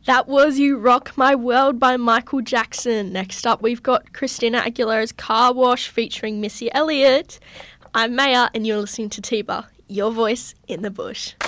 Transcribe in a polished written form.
That was You Rock My World by Michael Jackson. Next up, we've got Christina Aguilera's Car Wash featuring Missy Elliott. I'm Maya, and you're listening to Tiba, your voice in the bush.